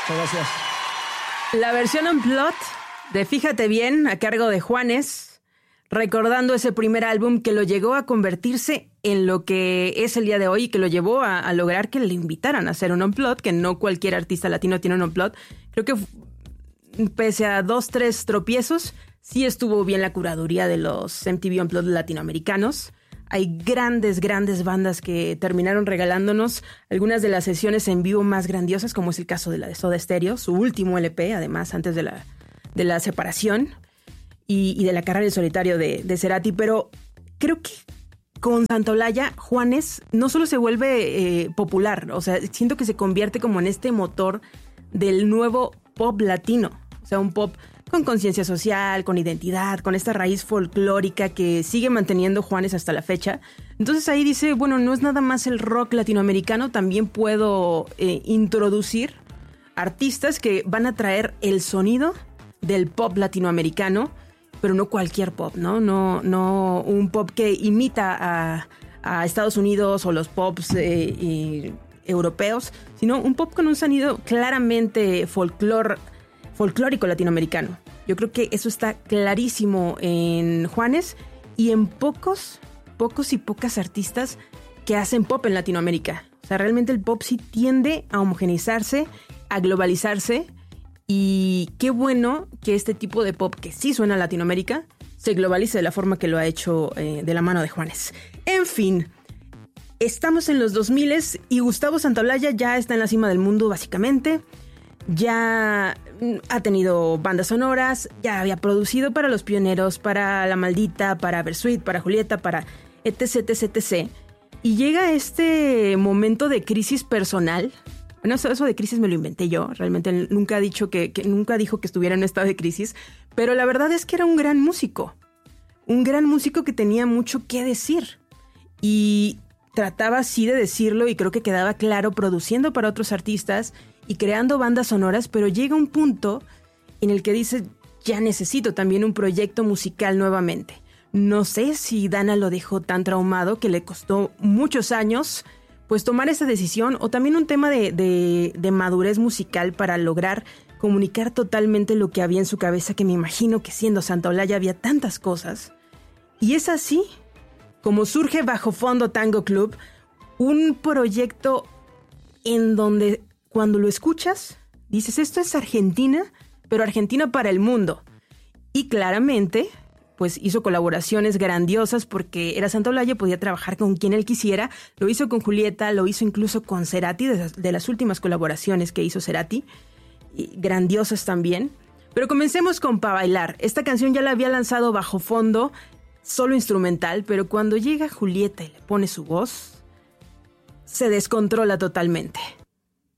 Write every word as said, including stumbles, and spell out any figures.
Muchas gracias. La versión Unplugged de Fíjate Bien, a cargo de Juanes, recordando ese primer álbum que lo llegó a convertirse en lo que es el día de hoy y que lo llevó a, a lograr que le invitaran a hacer un Unplugged, que no cualquier artista latino tiene un Unplugged. Creo que pese a dos, tres tropiezos, sí estuvo bien la curaduría de los M T V Unplugged latinoamericanos. Hay grandes, grandes bandas que terminaron regalándonos algunas de las sesiones en vivo más grandiosas, como es el caso de la de Soda Stereo, su último L P, además, antes de la, de la separación y, y de la carrera en solitario de, de Cerati. Pero creo que con Santa Olaya, Juanes no solo se vuelve eh, popular, o sea, siento que se convierte como en este motor del nuevo pop latino. O sea, un pop con conciencia social, con identidad, con esta raíz folclórica que sigue manteniendo Juanes hasta la fecha. Entonces ahí dice, bueno, no es nada más el rock latinoamericano, también puedo eh, introducir artistas que van a traer el sonido del pop latinoamericano, pero no cualquier pop, ¿no? No, no un pop que imita a, a Estados Unidos o los pops eh, y europeos, sino un pop con un sonido claramente folclor, folclórico latinoamericano. Yo creo que eso está clarísimo en Juanes y en pocos, pocos y pocas artistas que hacen pop en Latinoamérica. O sea, realmente el pop sí tiende a homogeneizarse, a globalizarse, y qué bueno que este tipo de pop que sí suena a Latinoamérica se globalice de la forma que lo ha hecho eh, de la mano de Juanes. En fin, estamos en los dos mil y Gustavo Santaolalla ya está en la cima del mundo básicamente. Ya ha tenido bandas sonoras, ya había producido para Los Pioneros, para La Maldita, para Versuit, para Julieta, para etc, etc, etc. Y llega este momento de crisis personal. Bueno, eso, eso de crisis me lo inventé yo. Realmente nunca ha dicho que, que nunca dijo que estuviera en un estado de crisis. Pero la verdad es que era un gran músico. Un gran músico que tenía mucho que decir. Y trataba así de decirlo y creo que quedaba claro produciendo para otros artistas y creando bandas sonoras, pero llega un punto en el que dice, ya necesito también un proyecto musical nuevamente. No sé si Dana lo dejó tan traumado que le costó muchos años pues tomar esa decisión, o también un tema de, de, de madurez musical para lograr comunicar totalmente lo que había en su cabeza, que me imagino que siendo Santaolalla había tantas cosas. Y es así como surge Bajo Fondo Tango Club, un proyecto en donde cuando lo escuchas, dices, esto es Argentina, pero Argentina para el mundo. Y claramente, pues hizo colaboraciones grandiosas porque era Santaolalla, podía trabajar con quien él quisiera. Lo hizo con Julieta, lo hizo incluso con Cerati, de, de las últimas colaboraciones que hizo Cerati, y grandiosas también. Pero comencemos con Pa' Bailar. Esta canción ya la había lanzado Bajo Fondo, solo instrumental, pero cuando llega Julieta y le pone su voz, se descontrola totalmente.